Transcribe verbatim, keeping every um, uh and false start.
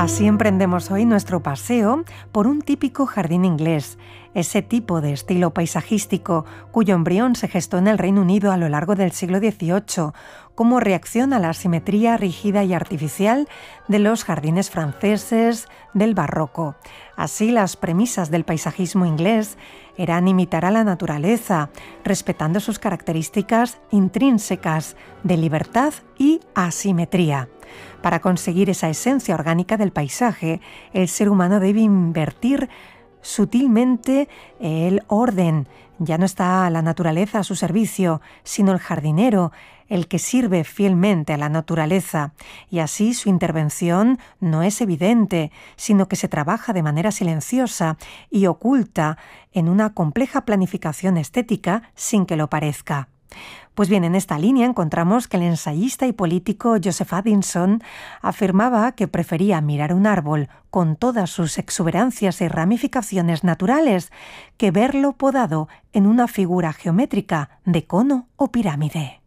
Así emprendemos hoy nuestro paseo por un típico jardín inglés, ese tipo de estilo paisajístico cuyo embrión se gestó en el Reino Unido a lo largo del siglo dieciocho, como reacción a la simetría rígida y artificial de los jardines franceses del barroco. Así, las premisas del paisajismo inglés eran imitar a la naturaleza, respetando sus características intrínsecas de libertad y asimetría. Para conseguir esa esencia orgánica del paisaje, el ser humano debe invertir sutilmente el orden. Ya no está la naturaleza a su servicio, sino el jardinero, el que sirve fielmente a la naturaleza. Y así su intervención no es evidente, sino que se trabaja de manera silenciosa y oculta en una compleja planificación estética sin que lo parezca. Pues bien, en esta línea encontramos que el ensayista y político Joseph Addison afirmaba que prefería mirar un árbol con todas sus exuberancias y ramificaciones naturales que verlo podado en una figura geométrica de cono o pirámide.